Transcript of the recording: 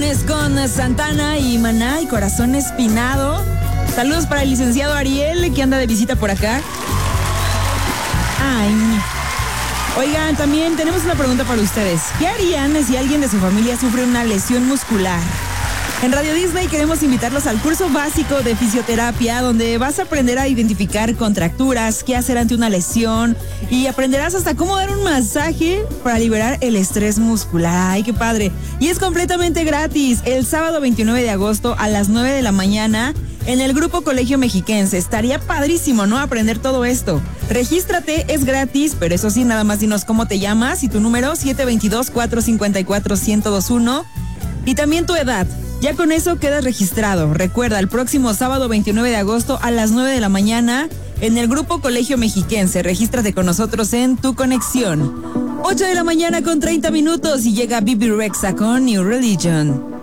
Corazones con Santana y Maná y Corazón Espinado. Saludos para el licenciado Ariel, que anda de visita por acá. Ay. Oigan, también tenemos una pregunta para ustedes. ¿Qué harían si alguien de su familia sufre una lesión muscular? En Radio Disney queremos invitarlos al curso básico de fisioterapia, donde vas a aprender a identificar contracturas, qué hacer ante una lesión y aprenderás hasta cómo dar un masaje para liberar el estrés muscular. ¡Ay, qué padre! Y es completamente gratis. El sábado 29 de agosto a las 9 de la mañana en el Grupo Colegio Mexiquense. Estaría padrísimo, ¿no? Aprender todo esto. Regístrate, es gratis, pero eso sí, nada más dinos cómo te llamas y tu número 722-454-1021 y también tu edad. Ya con eso quedas registrado. Recuerda, el próximo sábado 29 de agosto a las 9 de la mañana en el Grupo Colegio Mexiquense. Regístrate con nosotros en Tu Conexión. 8 de la mañana con 30 minutos y llega Bibi Rexha con New Religion.